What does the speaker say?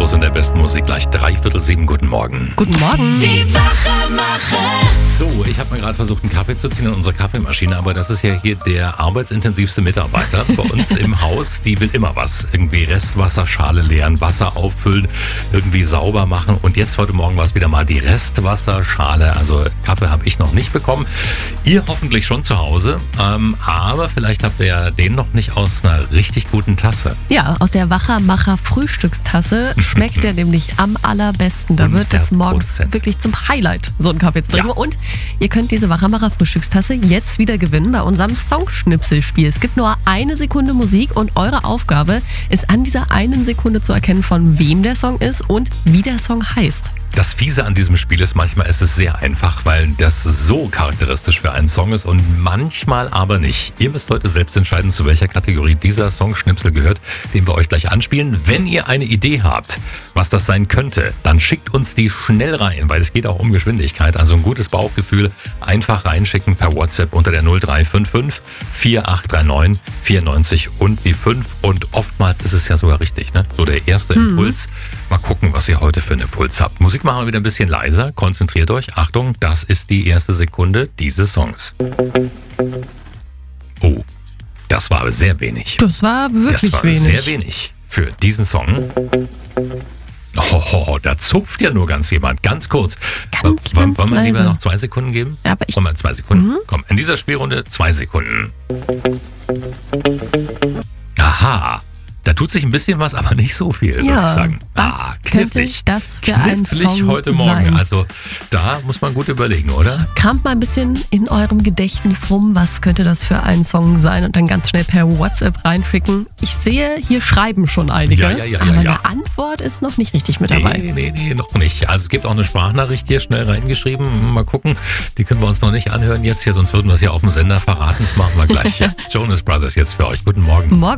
Infos in der besten Musik gleich 6:45. Guten Morgen. Guten Morgen. Die Wachmacher. So, ich habe mir gerade versucht, einen Kaffee zu ziehen in unsere Kaffeemaschine, aber das ist ja hier der arbeitsintensivste Mitarbeiter bei uns im Haus. Die will immer was. Irgendwie Restwasserschale leeren, Wasser auffüllen, irgendwie sauber machen. Und jetzt heute Morgen war es wieder mal die Restwasserschale. Also Kaffee habe ich noch nicht bekommen. Ihr hoffentlich schon zu Hause. Aber vielleicht habt ihr ja den noch nicht aus einer richtig guten Tasse. Ja, aus der Wachmacher Frühstückstasse schmeckt der nämlich am allerbesten. Da wird es morgens 100%. wirklich zum Highlight, so einen Kaffee zu trinken. Ja. Und ihr könnt diese Wachmacher Frühstückstasse jetzt wieder gewinnen bei unserem Songschnipselspiel. Es gibt nur 1 Sekunde Musik und eure Aufgabe ist an dieser 1 Sekunde zu erkennen, von wem der Song ist und wie der Song heißt. Das Fiese an diesem Spiel ist, manchmal ist es sehr einfach, weil das so charakteristisch für einen Song ist und manchmal aber nicht. Ihr müsst heute selbst entscheiden, zu welcher Kategorie dieser Songschnipsel gehört, den wir euch gleich anspielen. Wenn ihr eine Idee habt, was das sein könnte, dann schickt uns die schnell rein, weil es geht auch um Geschwindigkeit. Also ein gutes Bauchgefühl einfach reinschicken per WhatsApp unter der 0355 4839 94 und die 5. Und oftmals ist es ja sogar richtig, ne? So der erste Impuls. Mal gucken, was ihr heute für einen Impuls habt. Musik machen wir wieder ein bisschen leiser. Konzentriert euch. Achtung, das ist die erste Sekunde dieses Songs. Oh, das war aber sehr wenig. Das war wirklich Das war wenig. sehr wenig für diesen Song. Oh, da zupft ja nur ganz jemand. Ganz kurz. Ganz Wollen wir lieber leise. noch 2 Sekunden geben? Ja, aber ich- Wollen wir 2 Sekunden? Komm, in dieser Spielrunde 2 Sekunden. Aha. Da tut sich ein bisschen was, aber nicht so viel, würde ich sagen. was könnte das für ein Knifflig Song heute Morgen. sein? Also da muss man gut überlegen, oder? Kramt mal ein bisschen in eurem Gedächtnis rum, was könnte das für ein Song sein und dann ganz schnell per WhatsApp reinschicken. Ich sehe, hier schreiben schon einige, Ja, aber ja. eine Antwort ist noch nicht richtig mit dabei. Nee, noch nicht. Also es gibt auch eine Sprachnachricht hier schnell reingeschrieben. Mal gucken. Die können wir uns noch nicht anhören jetzt hier, sonst würden wir es ja auf dem Sender verraten. Das machen wir gleich. Jonas Brothers jetzt für euch. Guten Morgen. Morgen.